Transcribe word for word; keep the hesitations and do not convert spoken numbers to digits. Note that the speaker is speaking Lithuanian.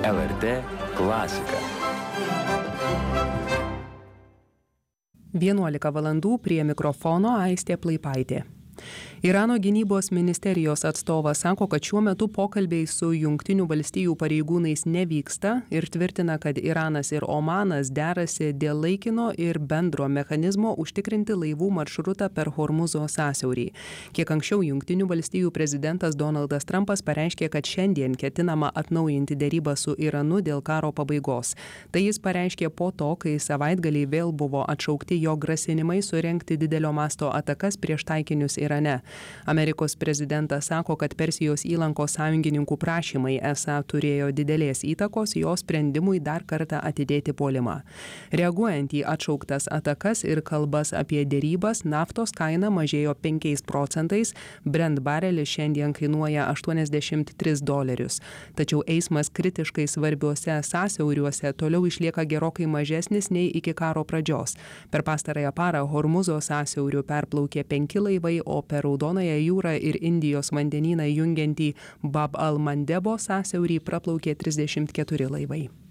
L R T klasika. vienuolika valandų prie mikrofono Aistė Plaipaitė. Irano gynybos ministerijos atstovas sako, kad šiuo metu pokalbiai su Jungtinių valstijų pareigūnais nevyksta ir tvirtina, kad Iranas ir Omanas derasi dėl laikino ir bendro mechanizmo užtikrinti laivų maršrutą per Hormuzo sąsiaurį. Kiek anksčiau Jungtinių valstijų prezidentas Donaldas Trumpas pareiškė, kad šiandien ketinama atnaujinti dėrybą su Iranu dėl karo pabaigos. Tai jis pareiškė po to, kai savaitgalį vėl buvo atšaukti jo grasinimai surengti didelio masto atakas prieš taikinius Irane. Amerikos prezidentas sako, kad Persijos įlankos sąjungininkų prašymai esą turėjo didelės įtakos jo sprendimui dar kartą atidėti puolimą. Reaguojant į atšauktas atakas ir kalbas apie dėrybas, naftos kaina mažėjo penkiais procentais, Brent barelis šiandien kainuoja aštuoniasdešimt tris dolerius. Tačiau eismas kritiškai svarbiuose sąsiauriuose toliau išlieka gerokai mažesnis nei iki karo pradžios. Per pastarąją parą Hormuzo sąsiauriu perplaukė penki laivai, o per Raudonąją jūrą ir Indijos vandenyną jungiantį Bab al-Mandebo sąsiaurį praplaukė trisdešimt keturi laivai.